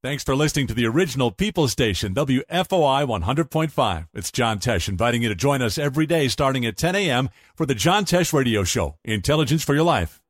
Thanks for listening to the original People Station, WFOI 100.5. It's John Tesh inviting you to join us every day starting at 10 a.m. for the John Tesh Radio Show, Intelligence for Your Life.